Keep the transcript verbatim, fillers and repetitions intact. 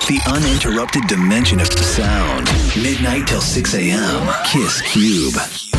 the uninterrupted dimension of sound. Midnight till six a.m. Kiss Cube.